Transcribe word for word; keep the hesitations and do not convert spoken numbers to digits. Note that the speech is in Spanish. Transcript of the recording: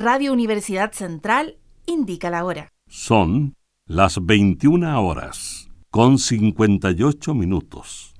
Radio Universidad Central indica la hora. Son las veintiuna horas, con cincuenta y ocho minutos.